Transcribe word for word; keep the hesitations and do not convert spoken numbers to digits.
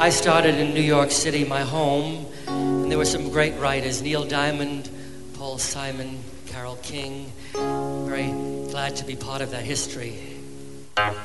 I started in New York City, my home, and there were some great writers, Neil Diamond, Paul Simon, Carole King. Very glad to be part of that history.